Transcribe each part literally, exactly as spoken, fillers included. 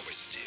Новости.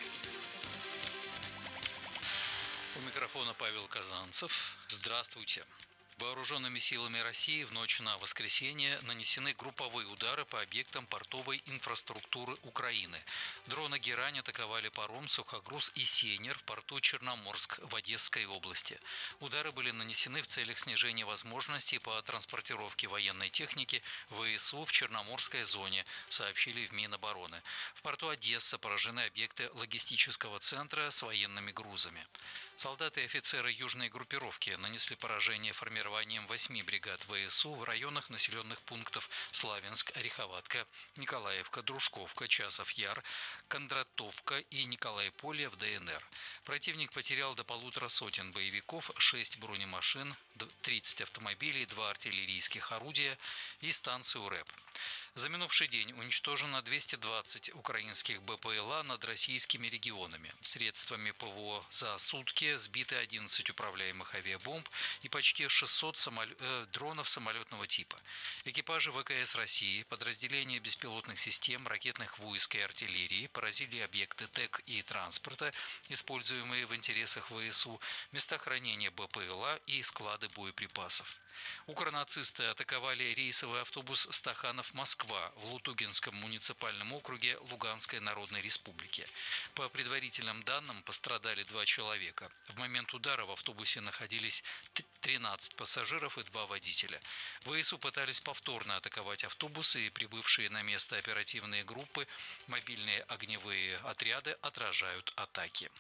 У микрофона Павел Казанцев. Здравствуйте. Вооруженными силами России в ночь на воскресенье нанесены групповые удары по объектам портовой инфраструктуры Украины. Дроны «Герань» атаковали паром, сухогруз и сейнер в порту Черноморск в Одесской области. Удары были нанесены в целях снижения возможностей по транспортировке военной техники ВСУ в Черноморской зоне, сообщили в Минобороны. В порту Одесса поражены объекты логистического центра с военными грузами. Солдаты и офицеры южной группировки нанесли поражение формированием восьми бригад ВСУ в районах населенных пунктов Славянск, Ореховатка, Николаевка, Дружковка, Часов-Яр, Кондратовка и Николай-Поле в ДНР. Противник потерял до полутора сотен боевиков, шесть бронемашин, тридцать автомобилей, два артиллерийских орудия и станцию РЭП. За минувший день уничтожено двести двадцать украинских БПЛА над российскими регионами. Средствами ПВО за сутки сбиты одиннадцать управляемых авиабомб и почти шестьсот самол... э, дронов самолетного типа. Экипажи ВКС России, подразделения беспилотных систем, ракетных войск и артиллерии поразили объекты ТЭК и транспорта, используемые в интересах ВСУ, места хранения БПЛА и склады боеприпасов. Укронацисты атаковали рейсовый автобус Стаханов-Москва в Лутугинском муниципальном округе Луганской Народной Республики. По предварительным данным, пострадали два человека. В момент удара в автобусе находились тринадцать пассажиров и два водителя. ВСУ пытались повторно атаковать автобусы, и прибывшие на место оперативные группы, мобильные огневые отряды отражают атаки.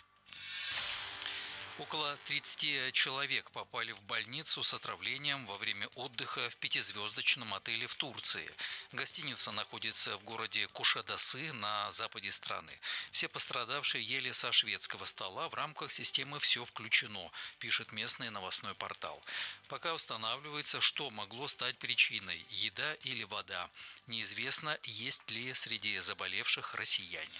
Около тридцати человек попали в больницу с отравлением во время отдыха в пятизвездочном отеле в Турции. Гостиница находится в городе Кушадасы на западе страны. Все пострадавшие ели со шведского стола в рамках системы «Все включено», пишет местный новостной портал. Пока устанавливается, что могло стать причиной – еда или вода. Неизвестно, есть ли среди заболевших россияне.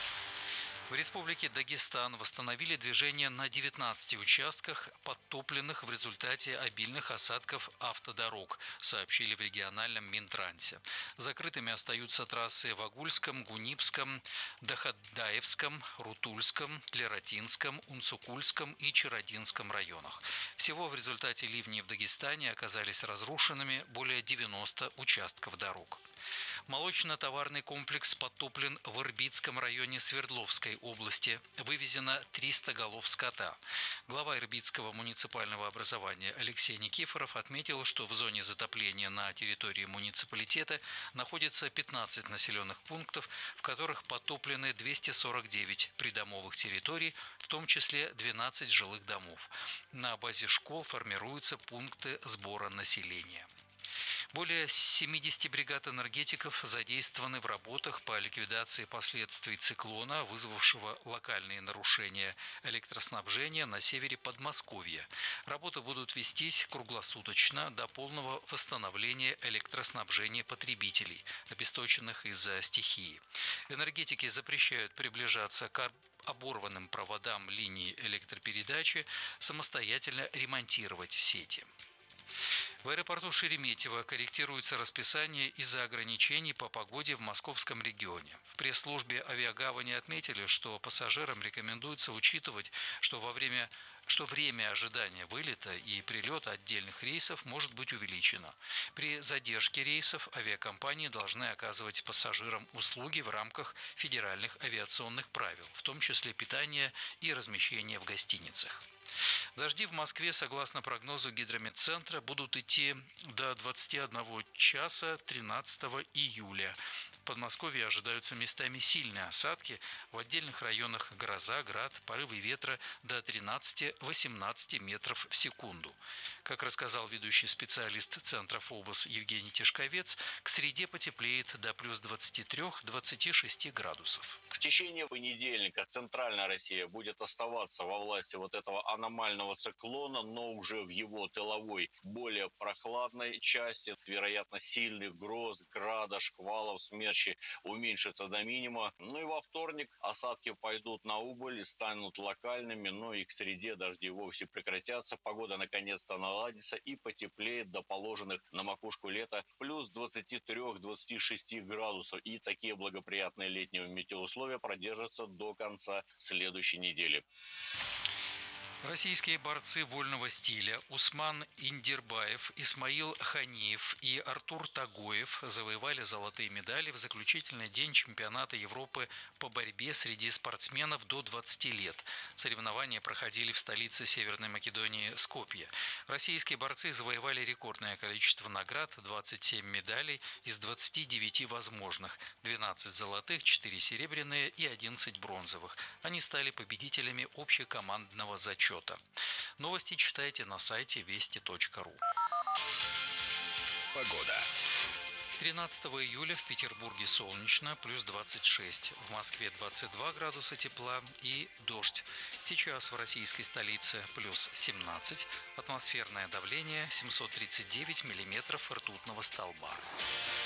В Республике Дагестан восстановили движение на девятнадцати участках, подтопленных в результате обильных осадков автодорог, сообщили в региональном Минтрансе. Закрытыми остаются трассы в Агульском, Гунипском, Дахадаевском, Рутульском, Тлератинском, Унцукульском и Чародинском районах. Всего в результате ливней в Дагестане оказались разрушенными более девяноста участков дорог. Молочно-товарный комплекс подтоплен в Ирбитском районе Свердловской области. Вывезено триста голов скота. Глава Ирбитского муниципального образования Алексей Никифоров отметил, что в зоне затопления на территории муниципалитета находится пятнадцать населенных пунктов, в которых подтоплены двести сорок девять придомовых территорий, в том числе двенадцать жилых домов. На базе школ формируются пункты сбора населения. Более семидесяти бригад энергетиков задействованы в работах по ликвидации последствий циклона, вызвавшего локальные нарушения электроснабжения на севере Подмосковья. Работы будут вестись круглосуточно до полного восстановления электроснабжения потребителей, обесточенных из-за стихии. Энергетики запрещают приближаться к оборванным проводам линии электропередачи, самостоятельно ремонтировать сети. В аэропорту Шереметьево корректируется расписание из-за ограничений по погоде в московском регионе. В пресс-службе авиагавани отметили, что пассажирам рекомендуется учитывать, что во время что время ожидания вылета и прилета отдельных рейсов может быть увеличено. При задержке рейсов авиакомпании должны оказывать пассажирам услуги в рамках федеральных авиационных правил, в том числе питание и размещение в гостиницах. Дожди в Москве, согласно прогнозу Гидрометцентра, будут идти до двадцати одного часа тринадцатого июля. В Подмосковье ожидаются местами сильные осадки, в отдельных районах гроза, град, порывы ветра до тринадцати-восемнадцати метров в секунду. Как рассказал ведущий специалист Центра ФОБОС Евгений Тишковец, к среде потеплеет до плюс двадцати трёх — двадцати шести градусов. В течение понедельника центральная Россия будет оставаться во власти вот этого аномального циклона, но уже в его тыловой, более прохладной части. Вероятно, сильных гроз, града, шквалов, смерчи уменьшится до минимума. Ну и во вторник осадки пойдут на убыль и станут локальными, но и к среде дожди вовсе прекратятся. Погода наконец-то наладится. охладится и потеплеет до положенных на макушку лета плюс двадцати трёх — двадцати шести градусов. И такие благоприятные летние метеоусловия продержатся до конца следующей недели. Российские борцы вольного стиля Усман Индирбаев, Исмаил Ханиев и Артур Тагоев завоевали золотые медали в заключительный день чемпионата Европы по борьбе среди спортсменов до двадцати лет. Соревнования проходили в столице Северной Македонии Скопье. Российские борцы завоевали рекордное количество наград – двадцать семь медалей из двадцати девяти возможных, двенадцать золотых, четыре серебряные и одиннадцать бронзовых. Они стали победителями общекомандного зачета. Новости читайте на сайте вести точка ру. Погода. тринадцатого июля в Петербурге солнечно, плюс двадцать шесть. В Москве двадцать два градуса тепла и дождь. Сейчас в российской столице плюс семнадцать. Атмосферное давление семьсот тридцать девять миллиметров ртутного столба.